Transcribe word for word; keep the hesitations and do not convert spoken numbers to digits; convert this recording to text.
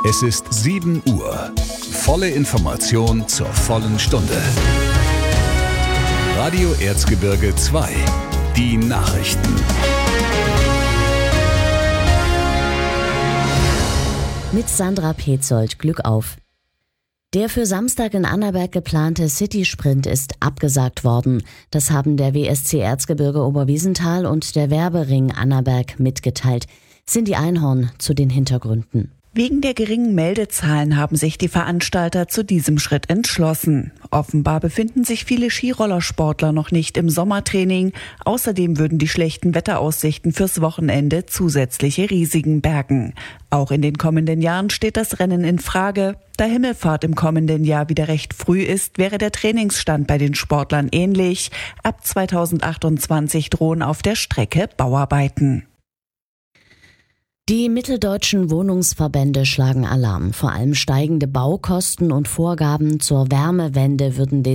Es ist sieben Uhr. Volle Information zur vollen Stunde. Radio Erzgebirge zwei. Die Nachrichten. Mit Sandra Petzold, Glück auf. Der für Samstag in Annaberg geplante City-Sprint ist abgesagt worden. Das haben der W S C Erzgebirge Oberwiesenthal und der Werbering Annaberg mitgeteilt. Cindy Einhorn zu den Hintergründen. Wegen der geringen Meldezahlen haben sich die Veranstalter zu diesem Schritt entschlossen. Offenbar befinden sich viele Skirollersportler noch nicht im Sommertraining. Außerdem würden die schlechten Wetteraussichten fürs Wochenende zusätzliche Risiken bergen. Auch in den kommenden Jahren steht das Rennen in Frage. Da Himmelfahrt im kommenden Jahr wieder recht früh ist, wäre der Trainingsstand bei den Sportlern ähnlich. Ab zweitausendachtundzwanzig drohen auf der Strecke Bauarbeiten. Die mitteldeutschen Wohnungsverbände schlagen Alarm. Vor allem steigende Baukosten und Vorgaben zur Wärmewende würden den